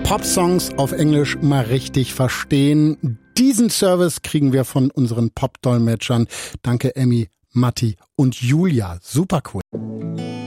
Pop-Songs auf Englisch mal richtig verstehen. Diesen Service kriegen wir von unseren Pop-Dolmetschern. Danke Emmy, Matti und Julia. Super cool.